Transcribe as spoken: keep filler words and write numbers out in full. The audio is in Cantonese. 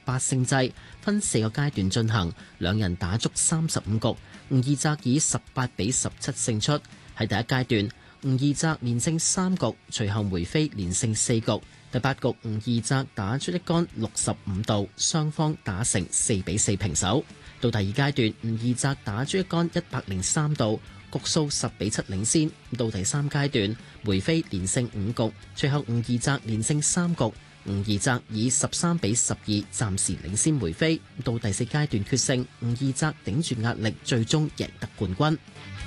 八勝制，分四個階段進行，兩人打足三十五局，吳義澤以十八比十七勝出。喺第一階段，吳義澤連勝三局，隨後梅飛連勝四局。第八局，吳義澤打出一桿六十五度，雙方打成四比四平手。到第二階段，吳義澤打出一桿一百零三度，局數十比七領先。到第三階段，梅飛連勝五局，隨後吳義澤連勝三局，吳義澤以十三比十二暫時領先梅飛。到第四階段決勝，吳義澤頂住壓力，最終贏得冠軍。